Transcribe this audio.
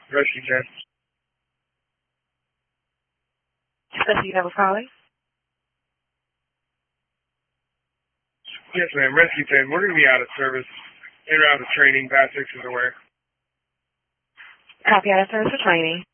Rescue 10. Especially that was calling? Yes, ma'am. Rescue 10. We're going to be out of service en route to training. Past 6 is aware. Copy out of service for training.